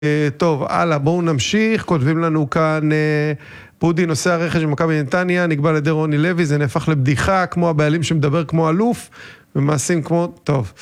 טוב, הלאה, בואו נמשיך, כותבים לנו כאן, פודי, נושא הרכש במכבי נתניה, נקבע לידי רוני לוי, זה נהפך לבדיחה, כמו הבעלים שמדבר כמו אלוף, ומעשים כמו, טוב.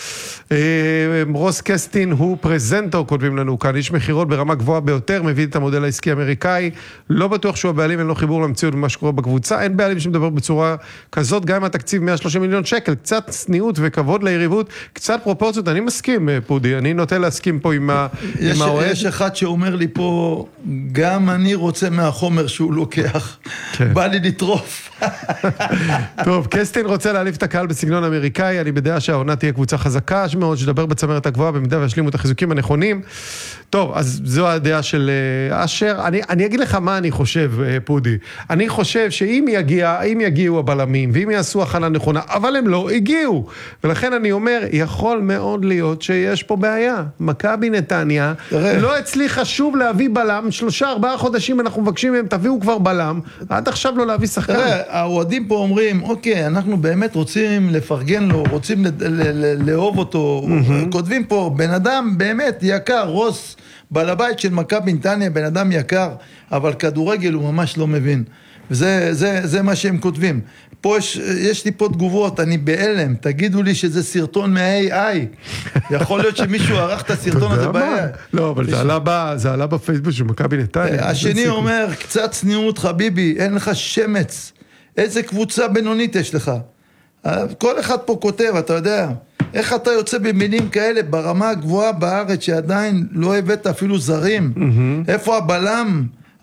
רוס קסטין הוא פרזנטור, כותבים לנו כאן, איש מחירות ברמה גבוהה ביותר, מביא את המודל העסקי האמריקאי, לא בטוח שהוא הבעלים, אין לו חיבור למציאות במה שקורה בקבוצה, אין בעלים שמדבר בצורה כזאת, גם עם התקציב 130 מיליון שקל, קצת צניעות וכבוד ליריבות, קצת פרופורציות, אני מסכים, פודי, אני נוטה להסכים פה עם האוהד. יש אחד שאומר לי פה, גם אני רוצה מהחומר שהוא לוקח, בא לי לטרוף. טוב, קסטין רוצה להעליף את הקהל בסגנון אמריקאי, אני בדעה שהעונה תהיה קבוצה חזקה מאוד, שדבר בצמרת הגבוהה, במידה והשלימו את החיזוקים הנכונים. טוב, אז זו הדעה של אשר. אני אגיד לך מה אני חושב, פודי. אני חושב שאם יגיעו הבלמים, ואם יעשו הכנה נכונה, אבל הם לא הגיעו. ולכן אני אומר, יכול מאוד להיות שיש פה בעיה. מכבי נתניה לא הצליחה שוב להביא בלם, 3-4 חודשים אנחנו מבקשים מהם, תביאו כבר בלם, עד עכשיו לא להביא שחקן. האוהדים פה אומרים, אוקיי, אנחנו באמת רוצים לפרגן לו, רוצים לאהוב אותו, כותבים פה, בן אדם באמת יקר, רוס, בעל הבית של מכבי נתניה, בן אדם יקר, אבל כדורגל הוא ממש לא מבין. וזה מה שהם כותבים. פה יש לי פה תגובות, אני באלם, תגידו לי שזה סרטון מה-AI. יכול להיות שמישהו ערך את הסרטון הזה בעיה. לא, אבל זה עלה בפייסבוק של מכבי נתניה. השני אומר, קצת צניעות חביבי, אין לך שמץ. איזה קבוצה בינונית יש לך? כל אחד פה כותב, אתה יודע, איך אתה יוצא במילים כאלה ברמה הגבוהה בארץ שעדיין לא הבאת אפילו זרים? איפה הבלם,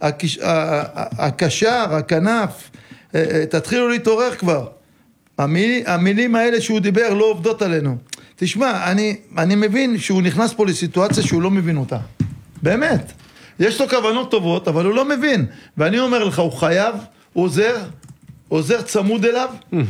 הקשר, הכנף? תתחילו להתעורר כבר. המילים האלה שהוא דיבר לא עובדות עלינו. תשמע, אני מבין שהוא נכנס פה לסיטואציה שהוא לא מבין אותה. באמת. יש לו כוונות טובות, אבל הוא לא מבין. ואני אומר לך, הוא חייב, הוא עוזר צמוד אליו,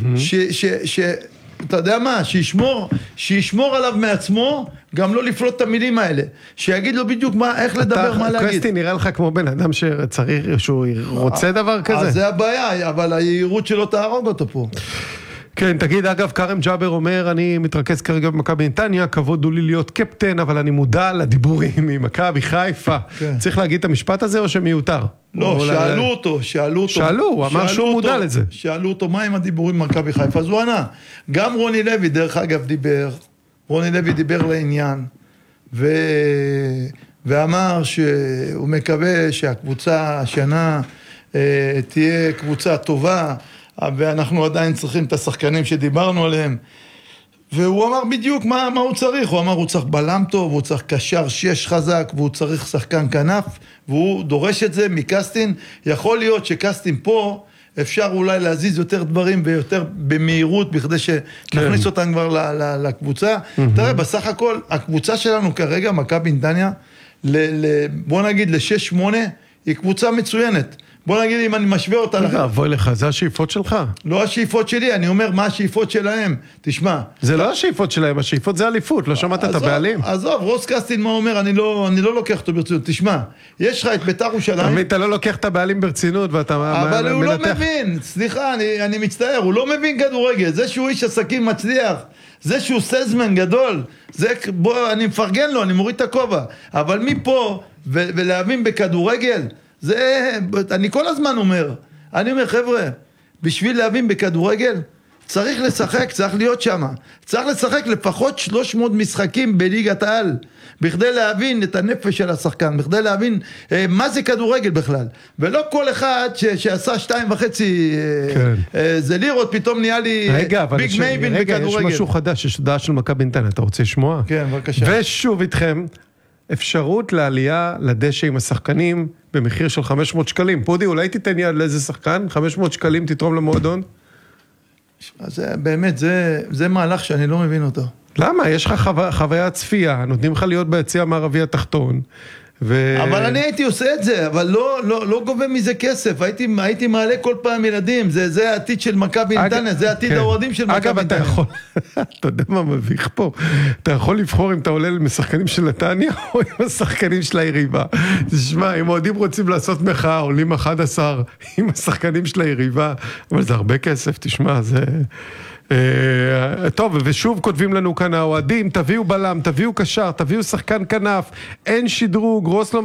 אתה יודע מה, שישמור עליו מעצמו, גם לא לפלוט את המילים האלה, שיגיד לו בדיוק איך לדבר, מה להגיד. קסטי נראה לך כמו בן אדם שצריך, שהוא רוצה דבר כזה? אז זה הבעיה, אבל היהירות שלו תהרוג אותו פה. כן, תגיד, אגב, קרם ג'אבר אומר, אני מתרכז כרגע במכבי נתניה, כבוד הוא לי להיות קפטן, אבל אני מודע לדיבורים ממכבי חיפה. צריך להגיד את המשפט הזה או שמיותר? לא, שאלו, הוא אמר שהוא מודע לזה. שאלו אותו, מה עם הדיבורים במכבי חיפה? אז הוא ענה. גם רוני לוי, דרך אגב, דיבר לעניין, ואמר שהוא מקווה שהקבוצה השנה תהיה קבוצה טובה, ואנחנו עדיין צריכים את השחקנים שדיברנו עליהם. והוא אמר בדיוק מה הוא צריך. הוא אמר, הוא צריך בלם טוב, הוא צריך קשר 6 חזק, והוא צריך שחקן כנף, והוא דורש את זה מקסטין. יכול להיות שקסטין פה, אפשר אולי להזיז יותר דברים ויותר במהירות, בכדי שנכניס אותם כבר לקבוצה. תראה, בסך הכל, הקבוצה שלנו כרגע, מכבי נתניה, בוא נגיד ל-6-8, היא קבוצה מצוינת. בוא נגיד אם אני משווה אותה לכם. אבוי לך, זה השאיפות שלך. לא השאיפות שלי, אני אומר מה השאיפות שלהם. תשמע. זה לא השאיפות שלהם, השאיפות זה אליפות, לא שמעת את הבעלים. עזוב, רוס קסטין מה אומר, אני לא לוקח אותו ברצינות. תשמע, יש לך את בית"ר ירושלים. אתה לא לוקח את הבעלים ברצינות, ואתה... אבל הוא לא מבין, סליחה, אני מצטער, הוא לא מבין כדורגל. זה שהוא איש עסקים מצליח, זה שהוא סזמן גדול, בוא, אני מפרגן לו, אני מוריד את הכובע. אבל מפה, ולהבין בכדורגל, אני כל הזמן אומר, חבר'ה, בשביל להבין בכדורגל, צריך לשחק, צריך להיות שם. צריך לשחק לפחות 300 משחקים בליגת העל, בכדי להבין את הנפש של השחקן, בכדי להבין מה זה כדורגל בכלל. ולא כל אחד שעשה 2.5 זה לירות, פתאום נהיה לי ביג מייבין בכדורגל. יש משהו חדש, יש הודעה של מכבי נתניה, אתה רוצה לשמוע? כן, בבקשה. ושוב איתכם, אפשרות לעלייה לדשא עם השחקנים במחיר של 500 שקלים. פודי, אולי תיתן יד לאיזה שחקן? 500 שקלים תתרום למועדון? באמת, זה מהלך שאני לא מבין אותו. למה? יש לך חוויה צפייה, נותנים לך להיות ביציע המערבי התחתון. אבל אני הייתי עושה את זה, אבל לא גובה מזה כסף, הייתי מעלה כל פעם ילדים, זה העתיד של מכבי נתניה, זה העתיד האוהדים של מכבי נתניה. אגב, אתה יודע מה מביך פה, אתה יכול לבחור אם אתה עולה לשחקנים של נתניה, או עם השחקנים של היריבה. תשמע, אם אוהדים רוצים לעשות מחאה, עולים 11 עם השחקנים של היריבה, אבל זה הרבה כסף, תשמע, טוב, ושוב כותבים לנו כאן האוהדים, תביאו בלם, תביאו קשר, תביאו שחקן כנף, אין שדרוג, רוס לא